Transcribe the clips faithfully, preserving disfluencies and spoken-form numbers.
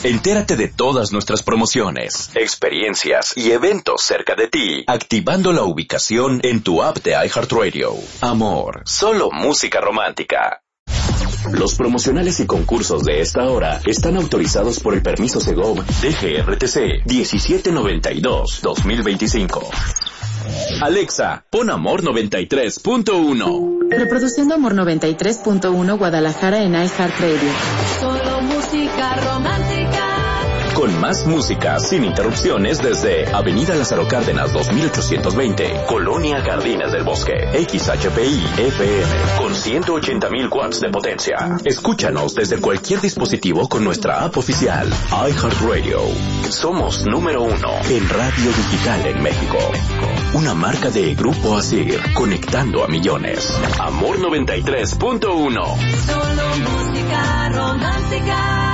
Entérate de todas nuestras promociones, experiencias y eventos cerca de ti, activando la ubicación en tu app de iHeartRadio. Amor, solo música romántica. Los promocionales y concursos de esta hora están autorizados por el permiso Segov D G R T C diecisiete noventa y dos guión dos mil veinticinco. Alexa, pon Amor noventa y tres punto uno. Reproduciendo Amor noventa y tres punto uno Guadalajara en iHeartRadio. Solo música romántica. Con más música sin interrupciones desde Avenida Lázaro Cárdenas dos mil ochocientos veinte, Colonia Jardines del Bosque, X H P I F M, con ciento ochenta mil watts de potencia. Escúchanos desde cualquier dispositivo con nuestra app oficial, iHeartRadio. Somos número uno en radio digital en México. Una marca de Grupo Asir, conectando a millones. Amor noventa y tres punto uno. Solo música romántica.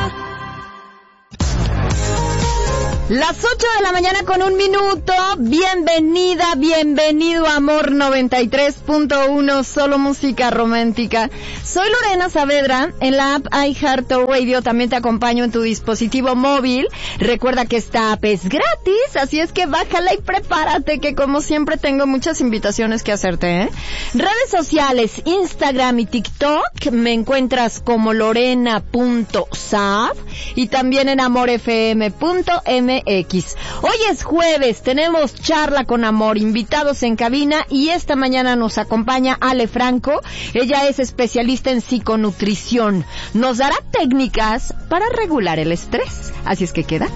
Las ocho de la mañana con un minuto. Bienvenida, bienvenido a Amor noventa y tres punto uno, solo música romántica. Soy Lorena Saavedra, en la app iHeartRadio también te acompaño en tu dispositivo móvil. Recuerda que esta app es gratis, así es que bájala y prepárate, que como siempre tengo muchas invitaciones que hacerte, ¿eh? Redes sociales, Instagram y TikTok, me encuentras como lorena punto saab y también en amor f m punto m x. Hoy es jueves, tenemos charla con amor, invitados en cabina, y esta mañana nos acompaña Ale Franco. Ella es especialista en psiconutrición. Nos dará técnicas para regular el estrés. Así es que queda